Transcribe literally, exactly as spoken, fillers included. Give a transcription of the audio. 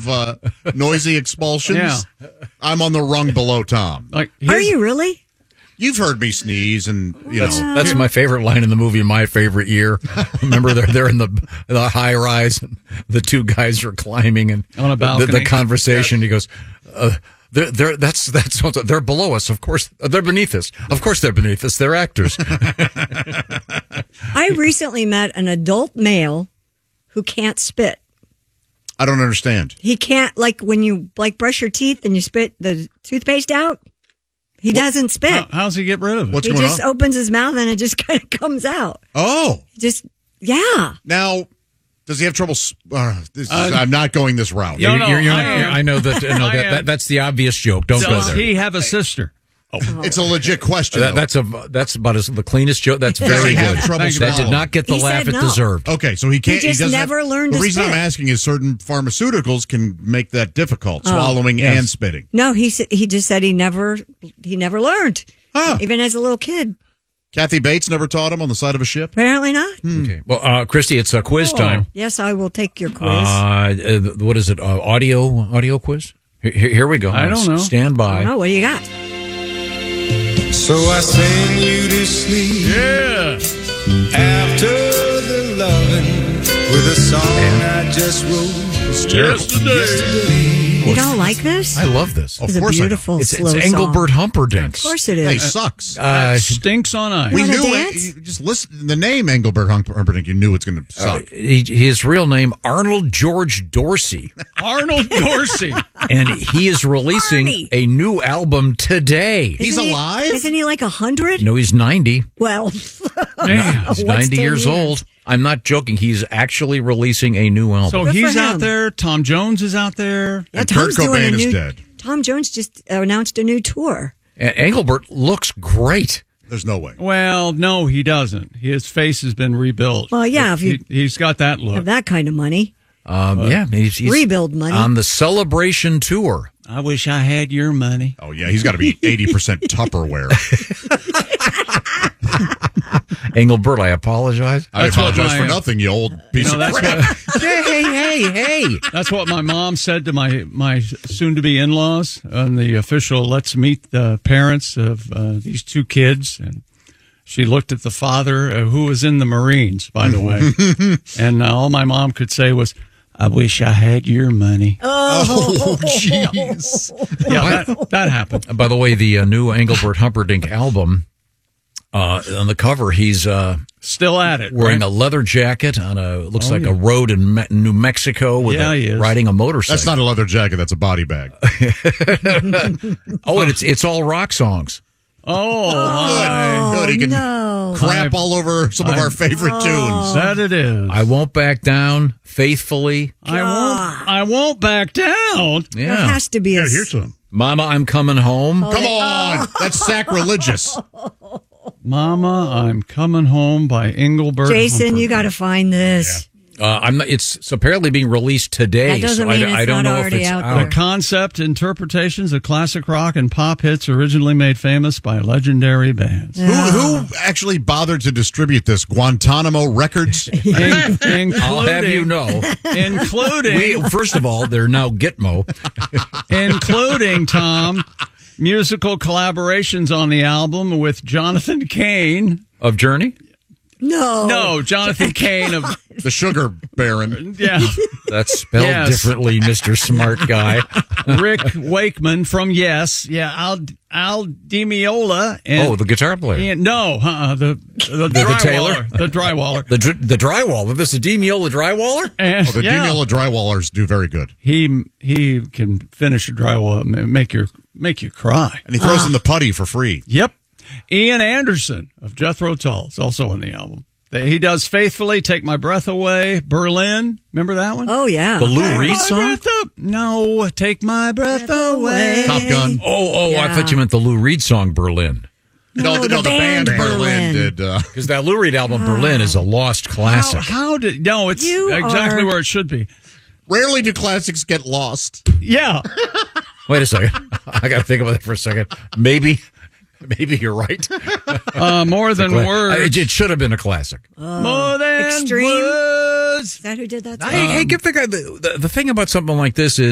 of uh, noisy expulsions. Yeah. I'm on the rung below Tom. Like, Are you really? You've heard me sneeze, and you That's, know that's my favorite line in the movie. My favorite year. Remember, they're they're in the the high rise. And the two guys are climbing, and On a the, balcony. the conversation. He goes, uh, "They're they're that's that's they're below us. Of course, they're beneath us. Of course, they're beneath us. They're actors." I recently met an adult male who can't spit. I don't understand. He can't, like when you like brush your teeth and you spit the toothpaste out. He doesn't spit. How, how's he get rid of it? What's he going just on? opens his mouth and it just kind of comes out. Oh, Just yeah. now does he have trouble? s- Uh, this is, Uh, I'm not going this route. No, no, You're- you're- I am. I know that. No, I that, am. that that's the obvious joke. Don't go Does there. he have a sister? It's a legit question. That, though. that's a that's about as the cleanest joke. That's Does very he have good. trouble That did swallowing? not get the He laugh said it no. deserved. Okay, so he can't. just doesn't never have, learned The to reason I'm spit. asking is certain pharmaceuticals can make that difficult, swallowing Yes. and spitting. No, he s- he just said he never he never learned. Huh. Even as a little kid. Kathy Bates never taught him on the side of a ship. Apparently not. Okay. Well, uh, Christy, it's a quiz Oh. time. Yes, I will take your quiz. Uh, uh, what is it? Uh, audio audio quiz. Here, here we go. I don't know. Stand by. Oh, what do you got? So I send you to sleep Yeah. after the loving with a song I just wrote yesterday. You don't like this? I love this. It's a course I do. beautiful It's, slow it's song. Engelbert Humperdinck. Of course it Hey, is. sucks. Uh, Stinks on ice. we wanna knew dance? it. You just listen. The name Engelbert Humperdinck. You knew it's going to suck. he, his real name Arnold George Dorsey, Arnold Dorsey. and he is releasing Arnie. a new album today. He's Isn't he- alive? Isn't he like a hundred? No, he's ninety. Well, Man. He's What's ninety ten years years? old. I'm not joking. He's actually releasing a new album. So Good for he's out him. there. Tom Jones is out there. yeah, And Tom's Kurt doing a Cobain is new. dead. Tom Jones just announced a new tour. And Engelbert looks great. There's no way. Well, no, he doesn't. His face has been rebuilt. Well, yeah, if you he, he's got that look. have that kind of money, Um, yeah, he's, he's rebuild money. on the Celebration tour. I wish I had your money. Oh yeah, he's got to be eighty percent Tupperware. Engelbert, I apologize. I That's what apologize my- for nothing, you old piece You know, of that's crap. what, hey, hey, hey, hey. that's what my mom said to my, my soon-to-be in-laws on the official Let's Meet the Parents of uh, these two kids. And she looked at the father, uh, who was in the Marines, by the way. And uh, all my mom could say was, I wish I had your money. Oh, jeez. Yeah, that, that happened. By the way, the uh, new Engelbert Humperdinck album, uh, on the cover, he's uh, Still at it. wearing right? a leather jacket on a looks Oh, like yeah. a road in Me- New Mexico with Yeah, a, he is. riding a motorcycle. That's not a leather jacket. That's a body bag. Oh, and it's it's all rock songs. Oh, Good. Good. He can no. crap all over some of our favorite tunes. that it is. I won't back down. Faithfully. I won't. I won't back down. There Yeah. has to be a. Here's some. Mama, I'm coming home. Come on. That's sacrilegious. Mama, I'm coming home by Engelbert. Jason, you Humperdinck. got to find this. Uh, I'm not, it's, it's apparently being released today. That doesn't so I, mean I it's don't not know if already it's out out. there. The concept interpretations of classic rock and pop hits originally made famous by legendary bands. Who, who actually bothered to distribute this? Guantanamo Records? In- including, I'll have you know. including, We, first of all, they're now Gitmo. including Tom, musical collaborations on the album with Jonathan Cain. Of Journey? No. No, Jonathan Cain of The Sugar Baron. yeah, That's spelled Yes. differently, Mister Smart Guy. Rick Wakeman from Yes, yeah, Al Al Di Meola and Oh, the guitar player. and- no, uh, the the, the tailor? drywaller, the drywaller, The dr- the drywaller. This is D. Miola Drywaller? and Oh, the yeah, Demiola Drywallers do very good. he he can finish a drywall, and make your make you cry. And he throws in the putty for free. Yep. Ian Anderson of Jethro Tull is also on the album. He does Faithfully, Take My Breath Away, Berlin. Remember that one? Oh, yeah. The Lou Take Reed my song? breath up. No, Take My Breath Away. Top Gun. Oh, oh, I Yeah. thought you meant the Lou Reed song Berlin. No, the, no, the band, Berlin did. Uh, Because that Lou Reed album, Berlin, is a lost How, classic. how did, no, it's You exactly are- where it should be. rarely do classics get lost. Yeah. Wait a second. I got to think about it for a second. Maybe, maybe you're right. Uh, more than Cla- words. It, it should have been a classic. more than Extreme? words. Is that who did that? hey, hey, give the guy the, the the thing about something like this is.